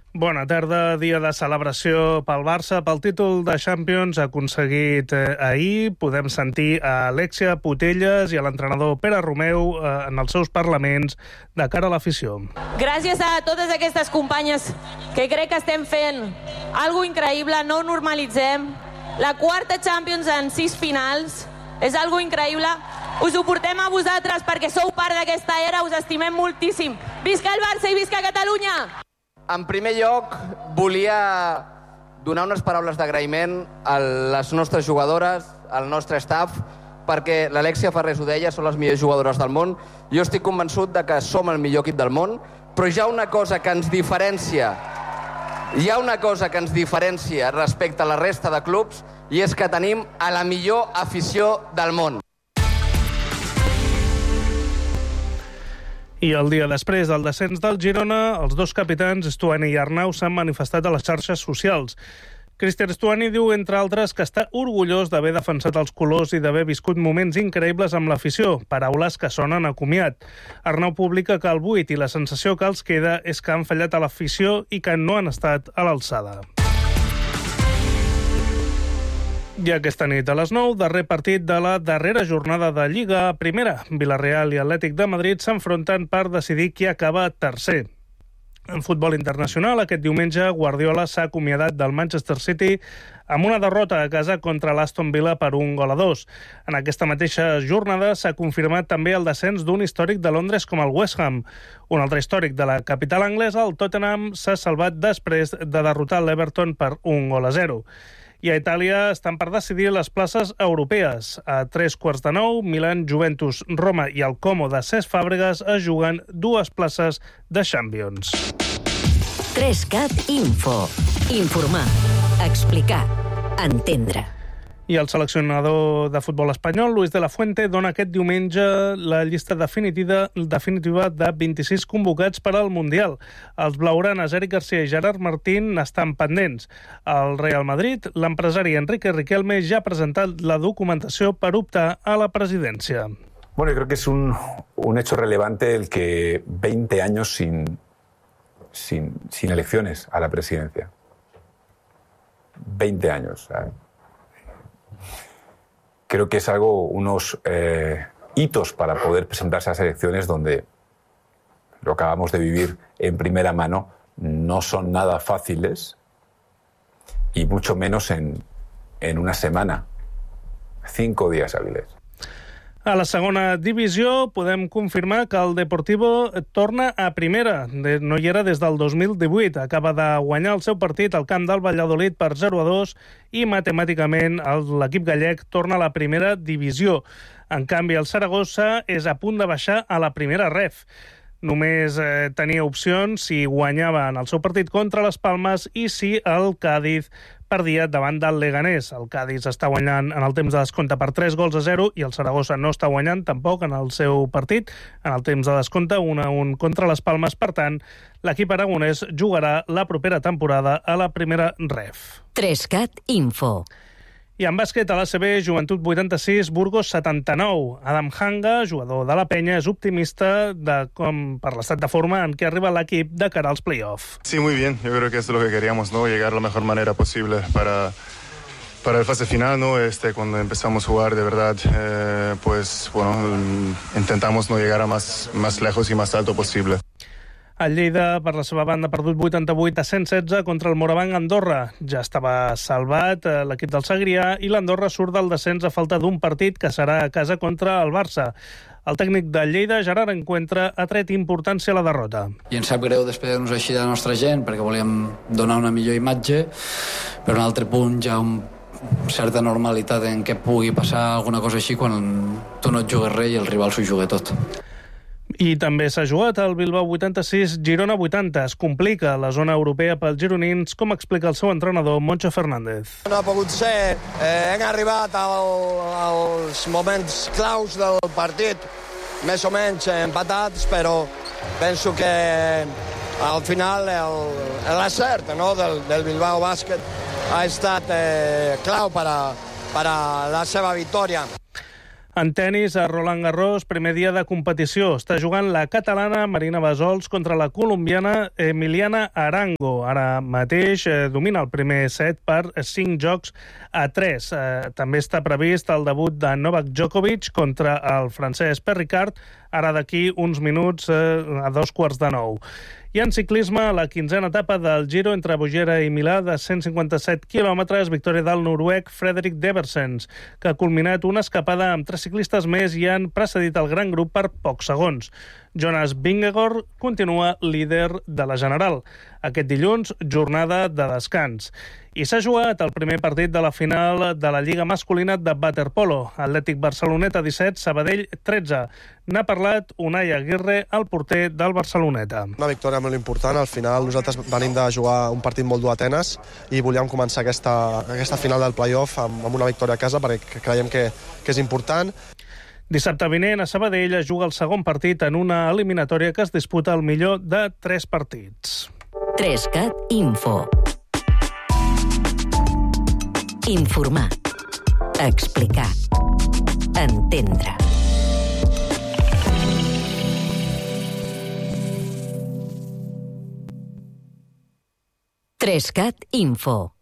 Bona tarda, dia de celebració pel Barça, pel títol de Champions aconseguit ahir. Podem sentir a Alexia Putellas i a l'entrenador Pere Romeu en els seus parlaments de cara a l'afició. Gràcies a totes aquestes companyes que crec que estem fent algo increïble, no ho normalitzem. La quarta Champions en 6 finals és algo increïble. Us ho portem a vosaltres perquè sou part d'aquesta era, us estimem moltíssim. Visca el Barça i visca Catalunya! En primer lloc, volia donar unes paraules d'agraïment a les nostres jugadores, al nostre staff, perquè l'Alexia Farrés ho deia, són les millors jugadores del món. Jo estic convençut de que som el millor equip del món, però hi ha una cosa que ens diferencia. Hi ha una cosa que ens diferencia respecte a la resta de clubs i és que tenim a la millor afició del món. I el dia després del descens del Girona, els dos capitans, Stuani i Arnau, s'han manifestat a les xarxes socials. Cristian Stuani diu, entre altres, que està orgullós d'haver defensat els colors i d'haver viscut moments increïbles amb l'afició, paraules que sonen a comiat. Arnau publica que el buit i la sensació que els queda és que han fallat a l'afició i que no han estat a l'alçada. I aquesta nit a les 9, darrer partit de la darrera jornada de Lliga Primera. Villarreal i Atlètic de Madrid s'enfronten per decidir qui acaba tercer. En futbol internacional, aquest diumenge, Guardiola s'ha acomiadat del Manchester City amb una derrota a casa contra l'Aston Villa per 1-2. En aquesta mateixa jornada s'ha confirmat també el descens d'un històric de Londres com el West Ham. Un altre històric de la capital anglesa, el Tottenham, s'ha salvat després de derrotar l'Everton per 1-0. I a Itàlia estan per decidir les places europees. A 9:15, Milan, Juventus, Roma i el Como de Cesc Fàbregas es juguen 2 places de Champions. 3CAT Info. Informar, explicar, entendre. I el seleccionador de futbol espanyol, Luis de la Fuente, dona aquest diumenge la llista definitiva de 26 convocats per al Mundial. Els blaugranes Eric García i Gerard Martín n'estan pendents. Al Real Madrid, l'empresari Enrique Riquelme ja ha presentat la documentació per optar a la presidència. Bueno, yo creo que es un hecho relevante el que 20 años sin elecciones a la presidencia. 20 años, ¿sabes? Creo que es unos hitos para poder presentarse a las elecciones donde lo acabamos de vivir en primera mano, no son nada fáciles y mucho menos en una semana, 5 días hábiles. A la segona divisió podem confirmar que el Deportivo torna a primera. No hi era des del 2018. Acaba de guanyar el seu partit al camp del Valladolid per 0-2 i matemàticament l'equip gallec torna a la primera divisió. En canvi, el Saragossa és a punt de baixar a la primera ref. Només tenia opcions si guanyava en el seu partit contra les Palmes i si el Cádiz perdia davant del Leganés. El Cádiz està guanyant en el temps de descompte per 3-0 i el Saragossa no està guanyant tampoc en el seu partit. En el temps de descompte, 1-1 contra les Palmes. Per tant, l'equip aragonès jugarà la propera temporada a la primera ref. 3CAT Info. I en bàsquet, a l'ACB, Joventut 86, Burgos 79. Adam Hanga, jugador de la Penya, és optimista per l'estat de forma en què arriba l'equip de cara als play-off. Sí, muy bien. Yo creo que es lo que queríamos, ¿no? Llegar la mejor manera posible para el fase final, ¿no? Cuando empezamos a jugar de verdad, pues bueno, intentamos no llegar a más lejos y más alto posible. El Lleida, per la seva banda, ha perdut 88-116 contra el Morabanc Andorra. Ja estava salvat l'equip del Segrià i l'Andorra surt del descens a falta d'un partit que serà a casa contra el Barça. El tècnic de Lleida, Gerard Encuentra, ha tret importància a la derrota. I ens sap greu despedir-nos així de la nostra gent perquè volíem donar una millor imatge, però un altre punt ja certa normalitat en què pugui passar alguna cosa així quan tu no et jugues res i el rival s'ho juga tot. I també s'ha jugat el Bilbao 86, Girona 80. Es complica la zona europea pels gironins, com explica el seu entrenador, Moncho Fernández. No ha pogut ser. Hem arribat als moments claus del partit, més o menys empatats, però penso que al final l'acert del Bilbao Bàsquet ha estat clau per a la seva victòria. En tenis, a Roland Garros, primer dia de competició. Està jugant la catalana Marina Bassols contra la colombiana Emiliana Arango. Ara mateix domina el primer set per 5 jocs a 3. També està previst el debut de Novak Djokovic contra el francès Perricard, ara d'aquí uns minuts a 8:45. I en ciclisme, la 15a etapa del Giro entre Bogera i Milà de 157 quilòmetres, victòria del noruec Frederik Deversens, que ha culminat una escapada amb 3 ciclistes més i han precedit el gran grup per pocs segons. Jonas Vingegaard continua líder de la general. Aquest dilluns, jornada de descans. I s'ha jugat el primer partit de la final de la Lliga masculina de waterpolo. Atlètic Barceloneta 17, Sabadell 13. N'ha parlat Unai Aguirre, el porter del Barceloneta. Una victòria molt important. Al final nosaltres venim de jugar un partit molt dur a Atenes i volíem començar aquesta final del play-off amb una victòria a casa perquè creiem que és important. Dissabte vinent a Sabadell es juga el segon partit en una eliminatòria que es disputa el millor de 3 partits. 3CAT Info. Informar. Explicar. Entendre. Trescat Info.